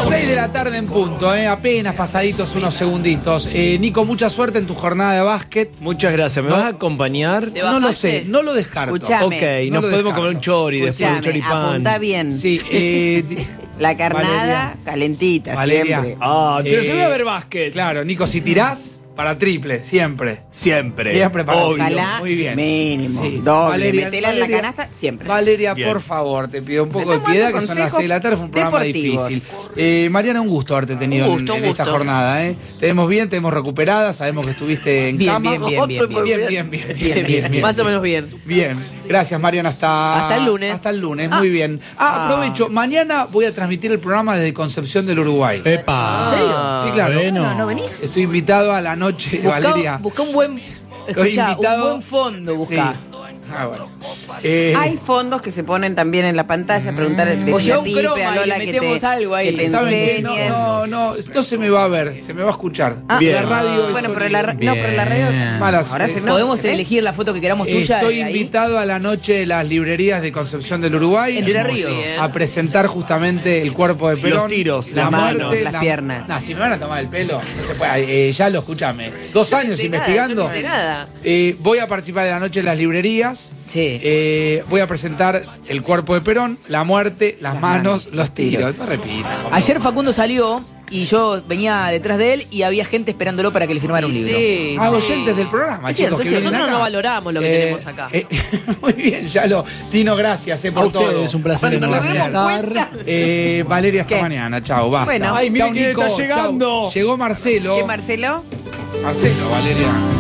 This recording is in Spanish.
6 de la tarde en punto, apenas pasaditos unos segunditos. Nico, mucha suerte en tu jornada de básquet. Muchas gracias. ¿Me vas a acompañar? No lo sé, no lo descarto. Escuchame. Ok, nos podemos comer un chori después, un choripán. Apuntá bien. Sí, La carnada Valeria. calentita, Valeria. siempre. Pero se voy a ver básquet. Claro, Nico, si tirás, para triple, siempre. Siempre. Siempre para Obvio. Ojalá, Muy bien. mínimo. Sí. Doble, Valeria, metela en la Valeria. canasta, siempre. Valeria, Bien. por favor, te pido un poco de Estamos piedad, dando que son las 6 de la tarde, fue un programa deportivos. difícil. Mariana, un gusto haberte tenido Un gusto, en un esta gusto. jornada. Te vemos bien, te vemos recuperada, sabemos que estuviste en Bien, cama. bien, bien, Bien. Más o menos bien. Bien, gracias Mariana, Hasta el lunes. Hasta el lunes, muy bien. Aprovecho, mañana voy a transmitir el programa desde Concepción del Uruguay. ¡Epa! ¿En serio? Sí, claro. Bueno. ¿No venís? Estoy invitado a la noche de Valeria. Busca un buen. Escuchá, invitado. un buen fondo, busca. Sí. Bueno. Hay fondos que se ponen también en la pantalla, preguntar de O lleva un Pipe, croma a y Lola le que metemos algo ahí. que te ¿Saben qué? enseñen. No se me va a ver, se me va a escuchar. Bien. La radio es Bueno, pero sonido. la radio. Malas. Ahora se Podemos elegir la foto que queramos tuya. Estoy de ahí. invitado a la noche de las librerías de Concepción del Uruguay. Entre Ríos. A presentar justamente el cuerpo de Perón. Los tiros, la las muerte, manos, las piernas. No, si me van a tomar el pelo, no se puede. Ya lo escúchame. 2 años No sé investigando. nada, yo no sé nada. Voy a participar de la noche de las librerías. Sí. Voy a presentar el cuerpo de Perón, la muerte, las manos, los tiros. No repito. Ayer Facundo salió y yo venía detrás de él y había gente esperándolo para que le firmara un libro. Sí, Oyentes del programa, Es cierto, chicos, que sí, vienen nosotros no acá. valoramos lo que tenemos acá. Muy bien, Tino, gracias A por todo. ustedes, un placer Cuando nos enorme demos estar. Valeria, hasta ¿Qué? mañana. Chao, basta. Bueno. Ay, mira Chau, quién Nico, está llegando. chau. Llegó Marcelo. ¿Qué, Marcelo? Marcelo, Valeria.